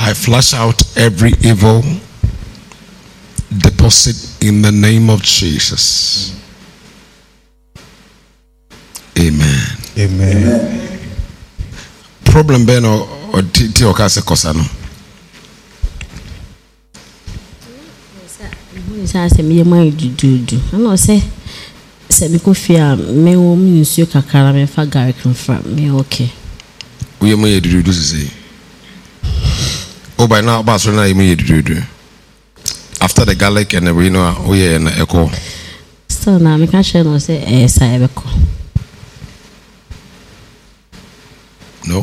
I flush out every evil deposit in the name of Jesus. Amen. Amen. Problem ben or titi or kase kosano. Say me mind do. I know say me ko fear me wo me nsuo kakara me fa gare confirm me okay. We may do say. Oh, by now, Barcelona, you may do. After the garlic and the reno, oh, yeah, and the echo. So now, I can share no say, yes, I have echo. No.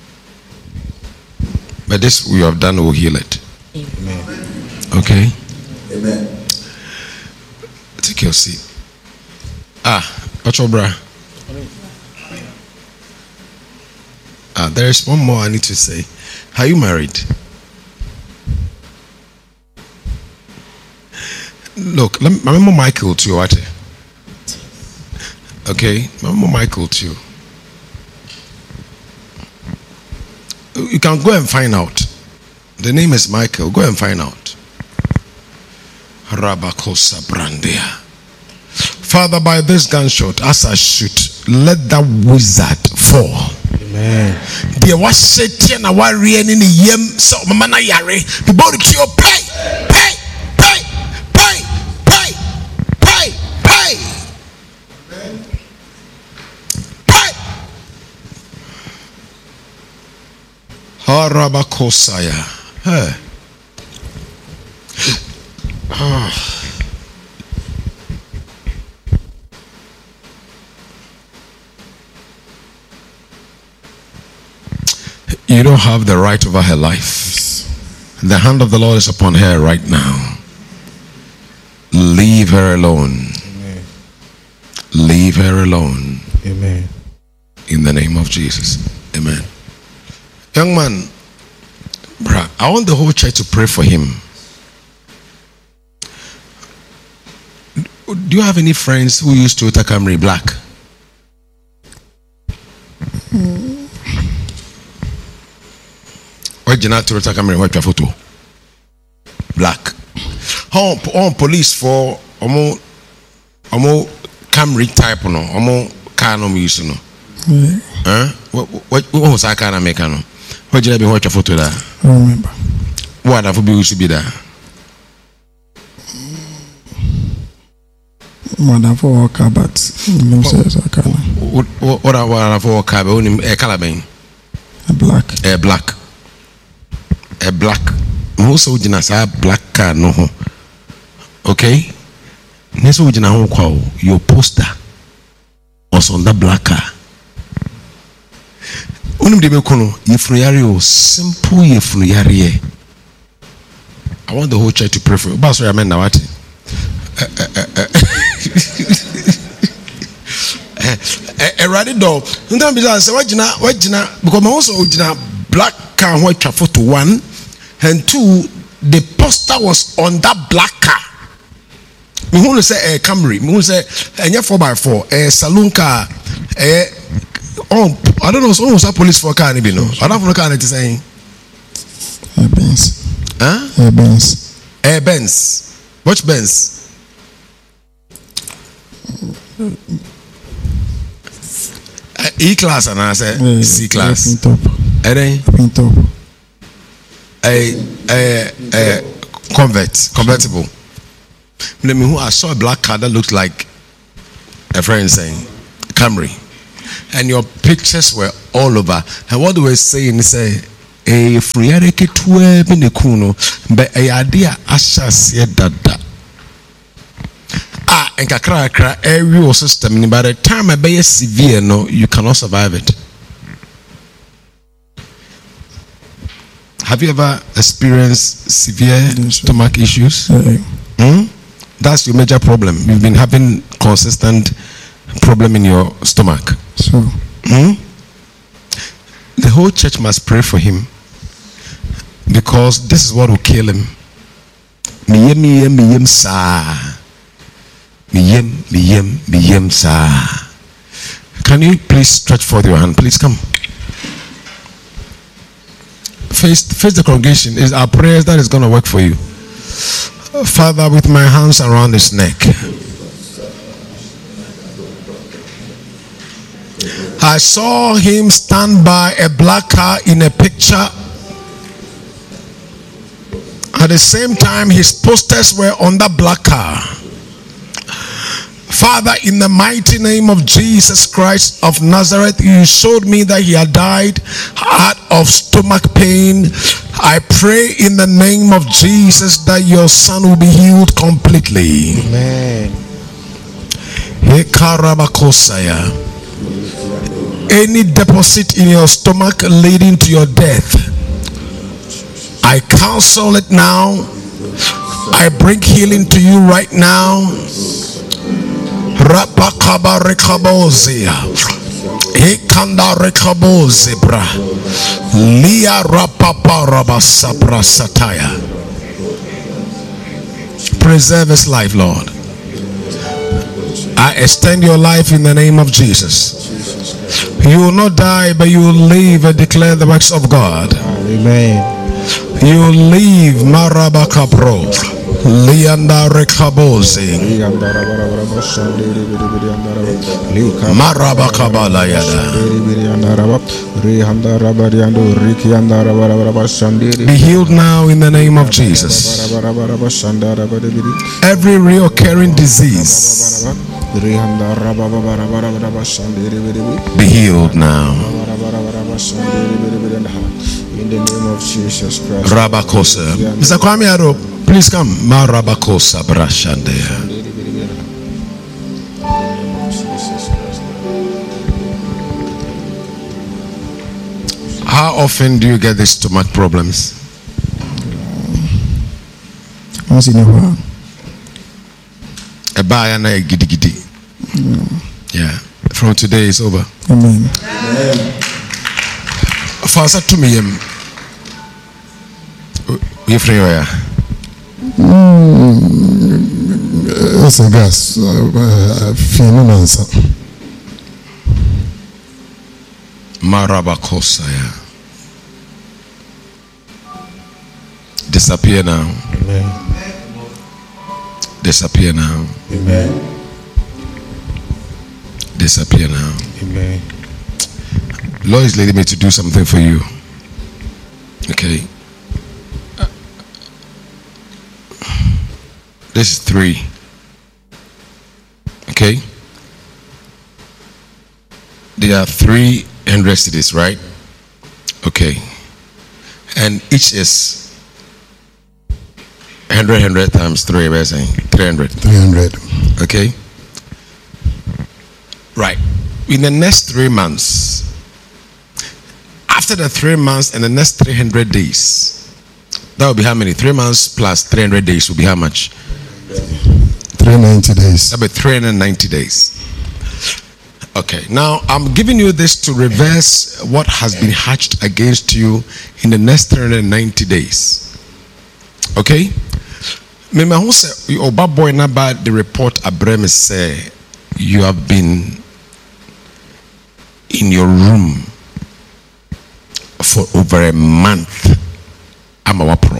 But this we have done will heal it. Amen. Okay? Amen. Take your seat. What's your bra? There is one more I need to say. Are you married? Look, remember Michael to you, what? Okay, remember Michael to you. You can go and find out. The name is Michael. Go and find out. Rabakosa Brandia. Father, by this gunshot, as I shoot, let that wizard fall. Amen. There was Satan, a warrior in the yem, so Mamma Yare, the body kill, pay. Harabakosaya. Hey. You don't have the right over her life. The hand of the Lord is upon her right now. Leave her alone. Amen. Leave her alone. Amen. In the name of Jesus. Amen. Young man, bruh, I want the whole church to pray for him. Do you have any friends who used Toyota Camry black? Original Toyota Camry, what your photo? Black. On police for omo Camry type no, omo car no use no. What was that car make no? What did you be watch your photo there? I remember. What have you used to be there? What for walker, but what are for car? Only a color being a black. A black. Most of the black car no. Okay. Next week your poster was on the black car. Simple. I want the whole church to pray for you. But sorry, I mean what? Ready door. Sometimes I say, what because also black car white traffic to one, and two, the poster was on that black car. Me who say a Camry, me who say a 4x4, a saloon car, I don't know, so a police for car, no. I don't know what car it is saying. A Benz. Huh? A Benz. A Benz. Which Benz? E class and I say C class. Top. Top. A convertible. I saw a black car that looked like a friend saying Camry, and your pictures were all over. And what they were saying is a free to be kuno, but a idea asha said that. And kakra area system. By the time I be severe, no, you cannot survive it. Have you ever experienced severe stomach issues? That's your major problem. You've been having consistent problem in your stomach. So, the whole church must pray for him, because this is what will kill him. Miyem sa. Miyem sa. Can you please stretch forth your hand? Please come. face the congregation. It's our prayers that is going to work for you. Father, with my hands around his neck, I saw him stand by a black car in a picture. At the same time, his posters were on the black car. Father, in the mighty name of Jesus Christ of Nazareth, you showed me that he had died out of stomach pain. I pray in the name of Jesus that your son will be healed completely. Amen. Any deposit in your stomach leading to your death, I cancel it now. I bring healing to you right now. Rapakaba rekabozia, ekanda rekabozebra, lia rapapa rabasabra sataya. Preserve his life, Lord. I extend your life in the name of Jesus. You will not die, but you will live and declare the works of God. Amen. You will live, marabakabro. Lianda rekabozi marabakabala yada. Be healed now in the name of Jesus. Every reoccurring disease, be healed now. In the name of Jesus Christ. Rabakosa. Mr. Kwame Aro, please come. Marabakosa Brashandea. How often do you get these stomach problems? Once in a while. A buy and a giddy giddy. Yeah. From today it's over. Amen. Fasa to me, you free where? It's a gas. Feeling answer. Marabakosaya. Disappear now. Amen. Disappear now. Amen. Disappear now. Amen. Lord is leading me to do something for you. Okay. This is 3. Okay. There are 300 cities, right? Okay. And each is 100 times 3, we're saying 300. 300. Okay. Right. In the next 3 months, after the 3 months and the next 300 days, that will be how many? 3 months plus 300 days will be how much? 390 days. That will be 390 days. Okay, now I'm giving you this to reverse what has been hatched against you in the next 390 days. Okay? Remember who said your boy about the report Abraham say you have been in your room for over a month. I'm a pro.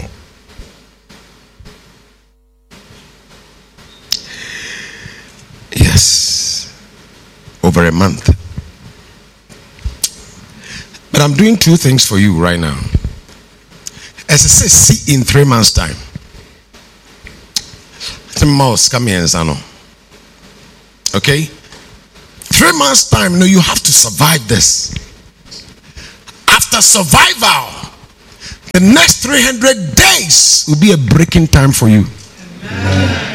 Yes, over a month. But I'm doing 2 things for you right now. As I say, see in 3 months' time. The mouse come here and say no. Okay? 3 months' time, no, you have to survive this. After survival, the next 300 days will be a breaking time for you. Amen.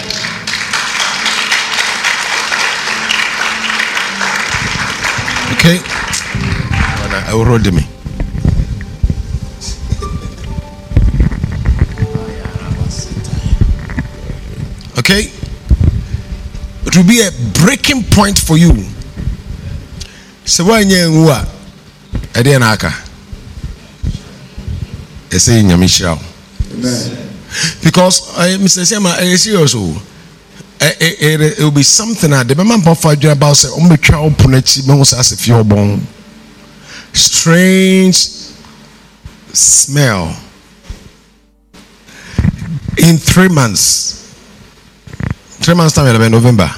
Okay? I will roll me. Okay? It will be a breaking point for you. So when you are Edianaka, I say in Yamishao. Because Mr. Sema, I see also. It will be something that the man profile about say strange smell. In 3 months. 3 months time, it'll be November.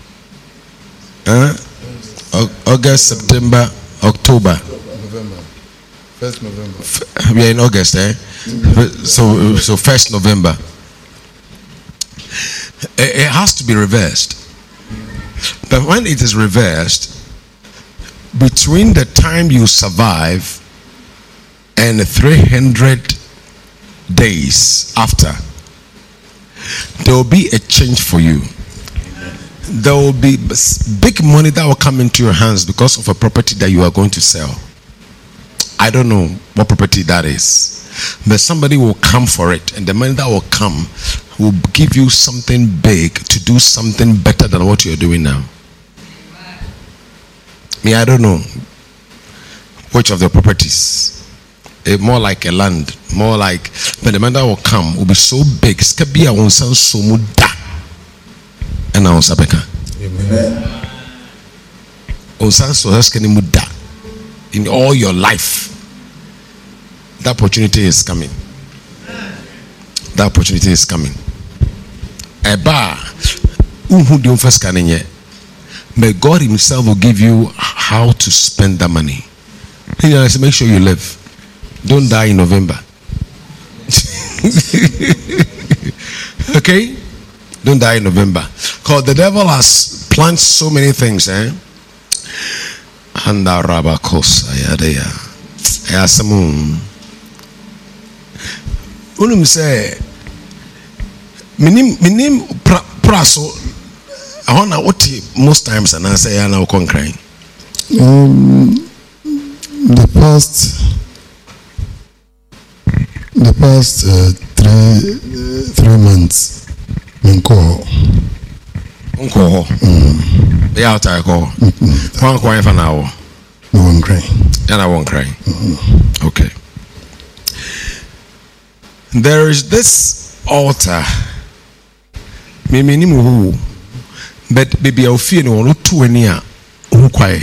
August, September, October. November. 1st November. We are in August, eh? So 1st November. It has to be reversed. But when it is reversed, between the time you survive and 300 days after, there will be a change for you. There will be big money that will come into your hands because of a property that you are going to sell. I don't know what property that is, but somebody will come for it, and the money that will come will give you something big to do something better than what you're doing now. Me, I don't know which of the properties. More like a land, more like, but the money that will come will be so big. Skabia won't sound so muda. And now Sabeka. Amen. In all your life, that opportunity is coming. That opportunity is coming. Eba, may God Himself will give you how to spend that money. Make sure you live. Don't die in November. Okay? Don't die in November. Because the devil has planned so many things, eh? And Unum say minim praso I wanna what most times and I say I now crying. The past 3 months Unko. The outside call. One crying for now. No one crying. And I won't cry. Okay. There is this altar. Maybe who, but baby, I'll feel no two near. Who quiet?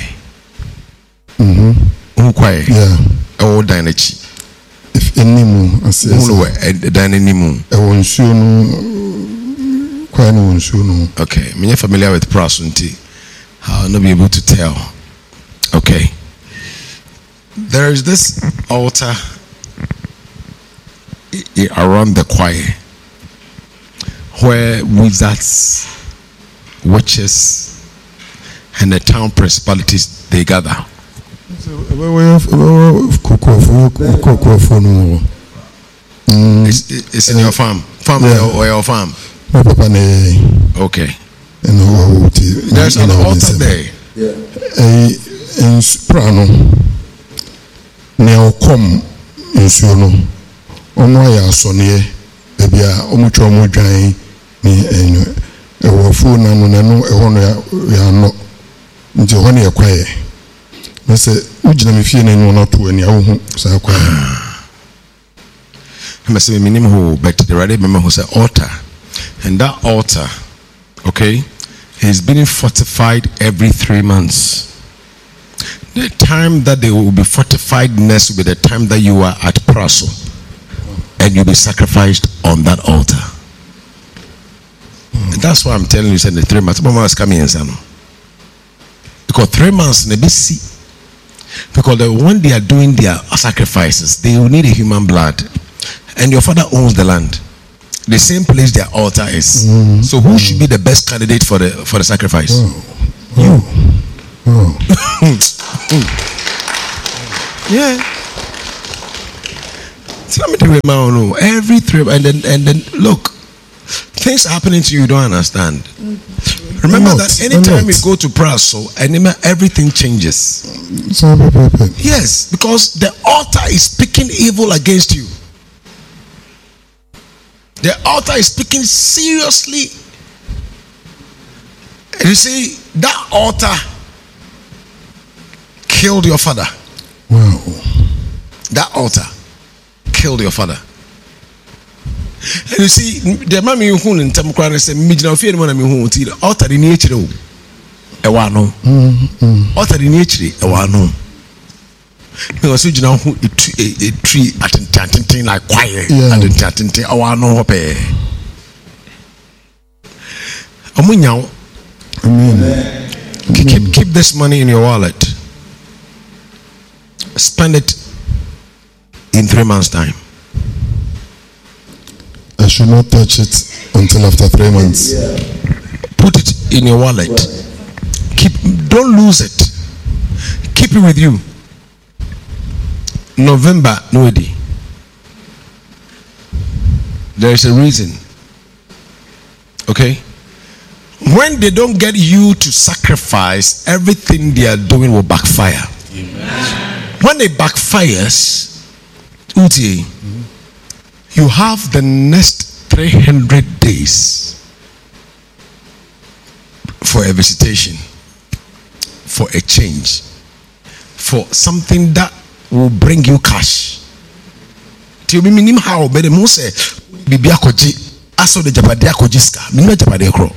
Who quiet? Yeah. Oh, Dinachi. If any moon, I say, Dynamo. I won't show no. Quite no one show no. Okay, me familiar with Prasunti. I'll not be able to tell. Okay. There is this altar around the choir where wizards, witches, and the town principalities they gather. It's in your farm or your farm. Okay. There's an altar there. In soprano, now come in Suno. Omoya Sonia, baby, Omucho Mujai, me a phone and no, a not into honey a choir. I said, would you feel any one or two in your home? So I must say, minimum, but the right member who said altar, and that altar, okay, is being fortified every 3 months. The time that they will be fortified next will be the time that you are at Praso and you'll be sacrificed on that altar. That's why I'm telling you, said the 3 months. Mama is coming in, son. Because 3 months, because when they are doing their sacrifices, they will need a human blood, and your father owns the land, the same place their altar is. So who should be the best candidate for the sacrifice? You. Yeah. Tell me the remount. Every 3 and then look, things are happening to you don't understand. Remember that anytime we go to prayer, so everything changes. Yes, because the altar is speaking evil against you. The altar is speaking seriously. And you see, that altar killed your father. Wow. That altar killed your father. And you see, the mommy who in Tamukran said, Mijna fear one of me who the altar in nature. A wano. Altar in nature, a wano. Because you know a tree at a like quiet Yeah. at a our no hope. Amen. Keep this money in your wallet. Spend it in 3 months' time. I should not touch it until after 3 months. Put it in your wallet. Don't lose it. Keep it with you. November, nobody. There is a reason. Okay? When they don't get you to sacrifice, everything they are doing will backfire. When it backfires, Uti, you have the next 300 days for a visitation, for a change, for something that will bring you cash. Do you mean how? But the most Bibia koji aso de japadia kojiska. Minna japadia kro.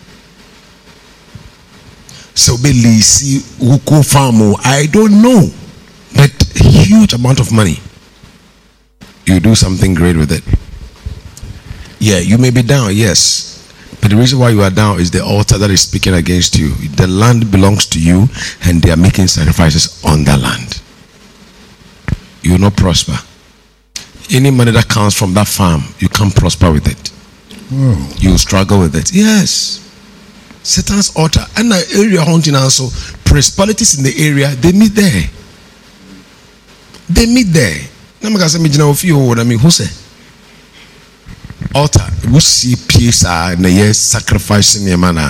So Billy see Wuku farmo. I don't know, but huge amount of money. You do something great with it. Yeah, you may be down, yes. But the reason why you are down is the altar that is speaking against you. The land belongs to you, and they are making sacrifices on that land. You will not prosper. Any money that comes from that farm, you can't prosper with it. You will struggle with it. Yes. Satan's altar. And the area hunting also, principalities in the area, they meet there. They meet there. Who say? Altar. We see peace and yes, sacrificing your manner.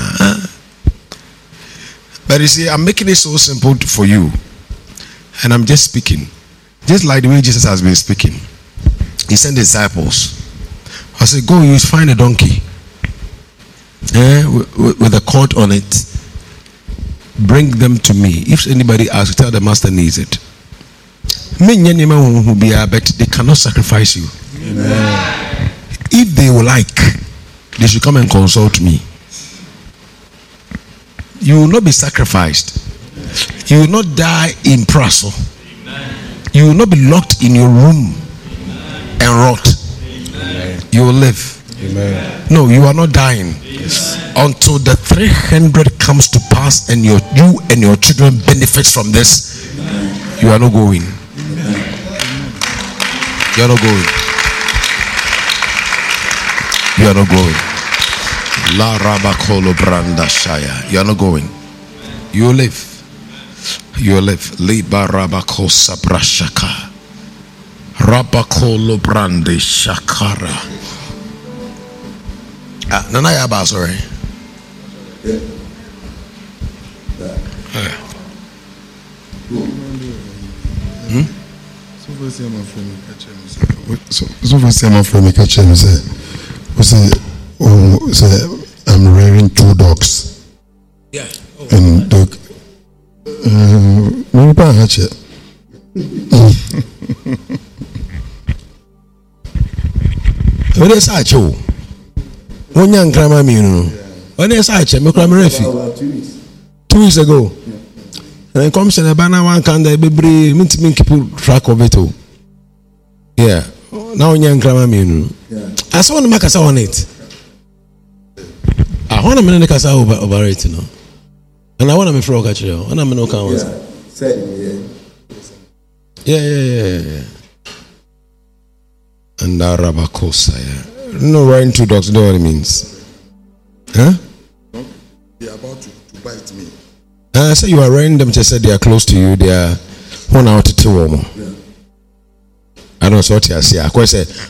But you see, I'm making it so simple for you. And I'm just speaking. Just like the way Jesus has been speaking. He sent disciples. I said, go, you find a donkey. With a cord on it. Bring them to me. If anybody asks, tell the master needs it. But they cannot sacrifice you. Amen. If they will like, they should come and consult me. You will not be sacrificed. You will not die in Praso. You will not be locked in your room and rot. You will live. Amen. No, you are not dying until the 300 comes to pass and you and your children benefits from this. You are not going. You are not going. You are not going. La Rabakolo Branda Shaya. You are not going. You will live. You will live. Liba Rabako Sabrashaka. Rabakolo Brande Shakara. Nana Yaba, sorry. So for say my friend catch him say I'm rearing 2 dogs. Yeah. And dog maybe I hatch it. What is that you? One young grandma me no. When is that me grandma refi? 2 weeks ago. And it comes in a banana one can they be keep track of it. Yeah. Now young grandma me no. I saw the markers on it. I want to make a over it, no. And I want to make frog catch you. And I'm no count. Yeah. And Arabakosa, yeah. No, riding 2 dogs, you know what it means? Huh? They are about to bite me. I say you are riding them, just said they are close to you, they are 1 hour to 2 or more. I don't know what I say. I say,